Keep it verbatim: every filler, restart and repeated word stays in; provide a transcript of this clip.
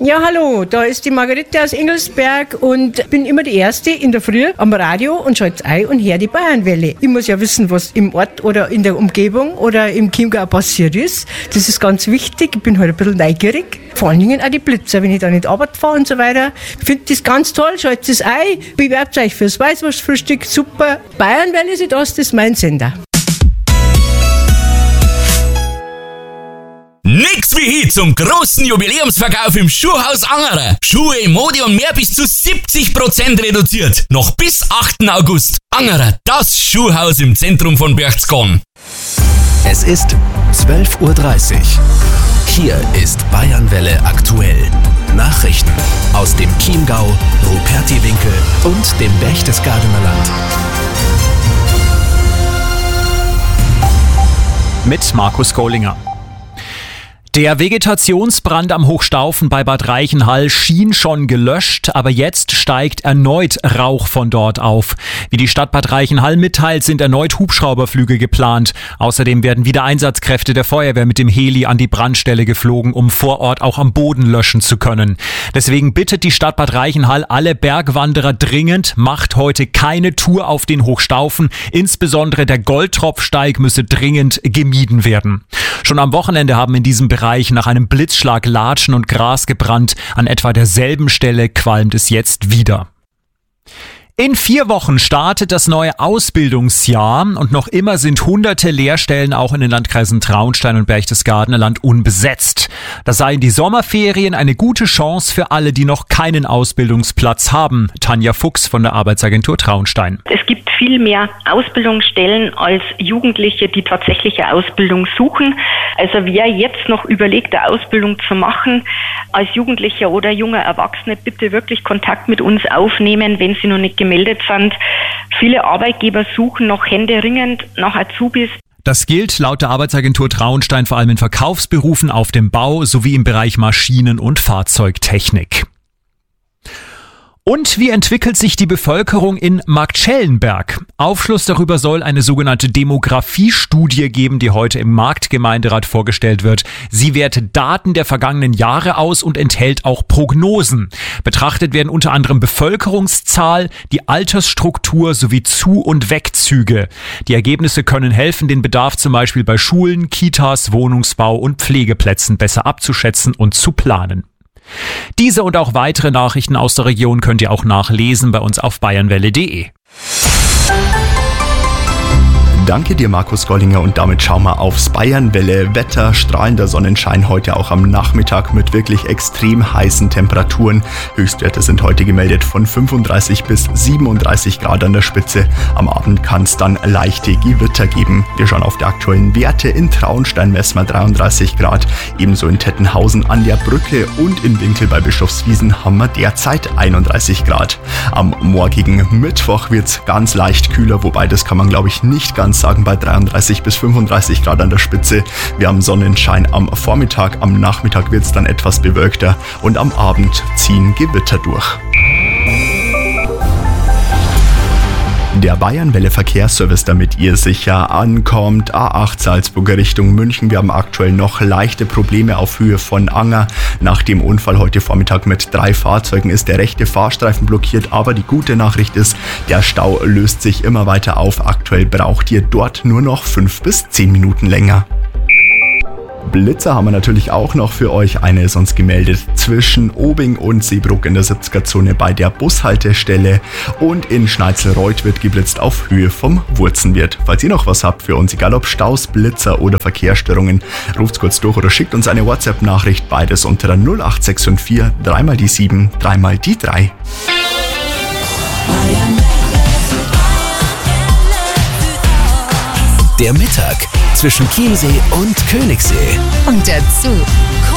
Ja, hallo, da ist die Margarete aus Engelsberg und bin immer die Erste in der Früh am Radio und schalte ein und höre die Bayernwelle. Ich muss ja wissen, was im Ort oder in der Umgebung oder im Chiemgau passiert ist. Das ist ganz wichtig. Ich bin halt ein bisschen neugierig. Vor allen Dingen auch die Blitzer, wenn ich da nicht Arbeit fahre und so weiter. Ich finde das ganz toll, schaltet es ein, bewerbt euch fürs Weißwurstfrühstück, super. Bayernwelle Südost ist mein Sender. Nix wie hier zum großen Jubiläumsverkauf im Schuhhaus Angerer. Schuhe, Mode und mehr bis zu siebzig Prozent reduziert. Noch bis achten August. Angerer, das Schuhhaus im Zentrum von Berchtesgaden. Es ist zwölf Uhr dreißig. Hier ist Bayernwelle aktuell. Nachrichten aus dem Chiemgau, Rupertiwinkel und dem Berchtesgadener Land. Mit Markus Gollinger. Der Vegetationsbrand am Hochstaufen bei Bad Reichenhall schien schon gelöscht, aber jetzt steigt erneut Rauch von dort auf. Wie die Stadt Bad Reichenhall mitteilt, sind erneut Hubschrauberflüge geplant. Außerdem werden wieder Einsatzkräfte der Feuerwehr mit dem Heli an die Brandstelle geflogen, um vor Ort auch am Boden löschen zu können. Deswegen bittet die Stadt Bad Reichenhall alle Bergwanderer dringend, macht heute keine Tour auf den Hochstaufen. Insbesondere der Goldtropfsteig müsse dringend gemieden werden. Schon am Wochenende haben in diesem Bereich nach einem Blitzschlag Latschen und Gras gebrannt. An etwa derselben Stelle qualmt es jetzt wieder. In vier Wochen startet das neue Ausbildungsjahr und noch immer sind hunderte Lehrstellen auch in den Landkreisen Traunstein und Berchtesgadener Land unbesetzt. Das seien die Sommerferien eine gute Chance für alle, die noch keinen Ausbildungsplatz haben. Tanja Fuchs von der Arbeitsagentur Traunstein. Es gibt viel mehr Ausbildungsstellen als Jugendliche, die tatsächliche Ausbildung suchen. Also wer jetzt noch überlegt, eine Ausbildung zu machen, als Jugendlicher oder junger Erwachsene, bitte wirklich Kontakt mit uns aufnehmen, wenn Sie noch nicht gemeldet sind. Viele Arbeitgeber suchen noch händeringend nach Azubis. Das gilt laut der Arbeitsagentur Traunstein vor allem in Verkaufsberufen, auf dem Bau sowie im Bereich Maschinen- und Fahrzeugtechnik. Und wie entwickelt sich die Bevölkerung in Marktschellenberg? Aufschluss darüber soll eine sogenannte Demografiestudie geben, die heute im Marktgemeinderat vorgestellt wird. Sie wertet Daten der vergangenen Jahre aus und enthält auch Prognosen. Betrachtet werden unter anderem Bevölkerungszahl, die Altersstruktur sowie Zu- und Wegzüge. Die Ergebnisse können helfen, den Bedarf zum Beispiel bei Schulen, Kitas, Wohnungsbau und Pflegeplätzen besser abzuschätzen und zu planen. Diese und auch weitere Nachrichten aus der Region könnt ihr auch nachlesen bei uns auf bayernwelle punkt de. Danke dir, Markus Gollinger, und damit schauen wir aufs Bayernwelle Wetter. Strahlender Sonnenschein heute auch am Nachmittag mit wirklich extrem heißen Temperaturen. Höchstwerte sind heute gemeldet von fünfunddreißig bis siebenunddreißig Grad an der Spitze. Am Abend kann es dann leichte Gewitter geben. Wir schauen auf die aktuellen Werte. In Traunstein messen wir dreiunddreißig Grad, ebenso in Tettenhausen an der Brücke und in Winkel bei Bischofswiesen haben wir derzeit einunddreißig Grad. Am morgigen Mittwoch wird es ganz leicht kühler, wobei das kann man, glaube ich, nicht ganz sagen, bei dreiunddreißig bis fünfunddreißig Grad an der Spitze. Wir haben Sonnenschein am Vormittag, am Nachmittag wird es dann etwas bewölkter und am Abend ziehen Gewitter durch. Der Bayernwelle Verkehrsservice, damit ihr sicher ankommt. A acht Salzburger Richtung München. Wir haben aktuell noch leichte Probleme auf Höhe von Anger. Nach dem Unfall heute Vormittag mit drei Fahrzeugen ist der rechte Fahrstreifen blockiert. Aber die gute Nachricht ist, der Stau löst sich immer weiter auf. Aktuell braucht ihr dort nur noch fünf bis zehn Minuten länger. Blitzer haben wir natürlich auch noch für euch. Eine ist uns gemeldet zwischen Obing und Seebruck in der siebziger-Zone bei der Bushaltestelle. Und in Schneizelreuth wird geblitzt auf Höhe vom Wurzenwirt. Falls ihr noch was habt für uns, egal ob Staus, Blitzer oder Verkehrsstörungen, ruft's kurz durch oder schickt uns eine WhatsApp-Nachricht. Beides unter der null acht sechs fünf vier, dreimal die sieben, dreimal die drei. Der Mittag zwischen Chiemsee und Königssee. Und dazu